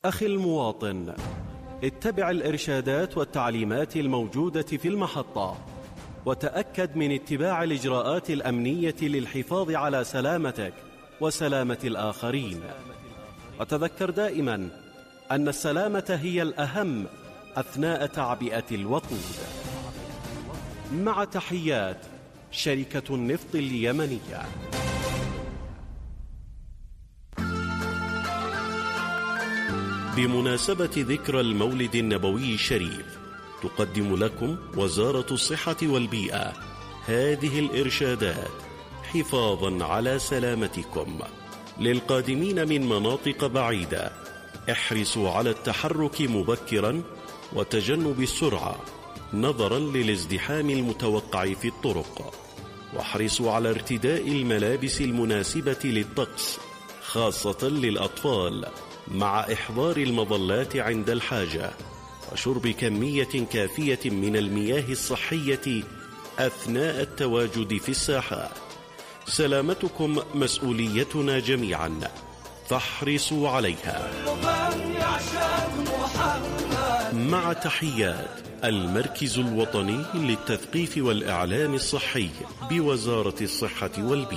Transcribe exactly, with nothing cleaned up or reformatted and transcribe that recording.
أخي المواطن، اتبع الإرشادات والتعليمات الموجودة في المحطة، وتأكد من اتباع الإجراءات الأمنية للحفاظ على سلامتك وسلامة الآخرين. وتذكر دائما أن السلامة هي الأهم أثناء تعبئة الوقود. مع تحيات شركة النفط اليمنية. بمناسبة ذكرى المولد النبوي الشريف، تقدم لكم وزارة الصحة والبيئة هذه الإرشادات حفاظا على سلامتكم. للقادمين من مناطق بعيدة، احرصوا على التحرك مبكرا وتجنب السرعة نظرا للازدحام المتوقع في الطرق، واحرصوا على ارتداء الملابس المناسبة للطقس خاصة للأطفال، مع إحضار المظلات عند الحاجة، وشرب كمية كافية من المياه الصحية أثناء التواجد في الساحات. سلامتكم مسؤوليتنا جميعا، فاحرصوا عليها. مع تحيات المركز الوطني للتثقيف والإعلام الصحي بوزارة الصحة والبيئة.